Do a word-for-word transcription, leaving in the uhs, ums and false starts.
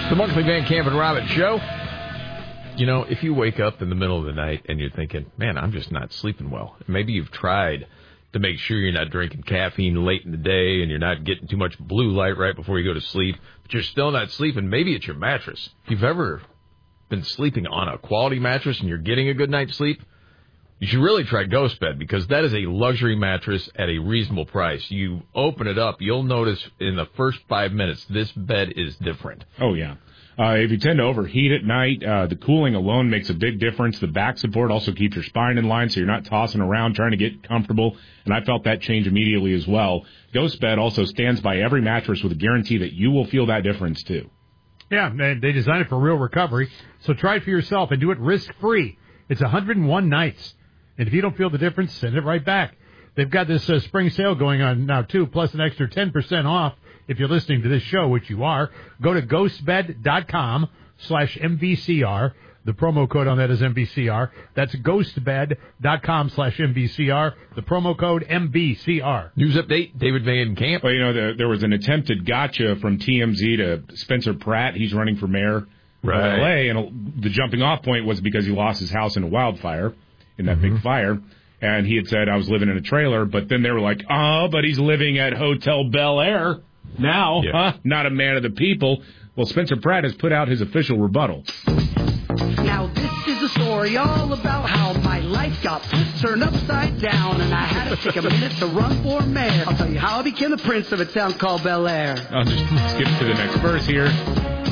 The Markley Van Camp and Robbins Show. You know, if you wake up in the middle of the night and you're thinking, man, I'm just not sleeping well. Maybe you've tried to make sure you're not drinking caffeine late in the day and you're not getting too much blue light right before you go to sleep, but you're still not sleeping. Maybe it's your mattress. If you've ever been sleeping on a quality mattress and you're getting a good night's sleep, you should really try Ghost Bed, because that is a luxury mattress at a reasonable price. You open it up, you'll notice in the first five minutes, this bed is different. Oh, yeah. Uh, if you tend to overheat at night, uh, the cooling alone makes a big difference. The back support also keeps your spine in line, so you're not tossing around trying to get comfortable, and I felt that change immediately as well. Ghost Bed also stands by every mattress with a guarantee that you will feel that difference, too. Yeah, they designed it for real recovery, so try it for yourself and do it risk-free. It's one hundred one nights. And if you don't feel the difference, send it right back. They've got this uh, spring sale going on now, too, plus an extra ten percent off if you're listening to this show, which you are. Go to ghostbed.com slash MVCR. The promo code on that is M V C R. That's ghostbed.com slash MVCR. The promo code M V C R. News update, David Van Camp. Well, you know, the, there was an attempted gotcha from T M Z to Spencer Pratt. He's running for mayor right. of L A, and the jumping off point was because he lost his house in a wildfire. in that mm-hmm. big fire, and he had said, I was living in a trailer, but then they were like, oh, but he's living at Hotel Bel Air now, yeah. huh? Not a man of the people. Well, Spencer Pratt has put out his official rebuttal. Now this is a story all about how my life got turned upside down, and I had to take a minute to run for mayor. I'll tell you how I became the prince of a town called Bel Air. I'll just skip to the next verse here.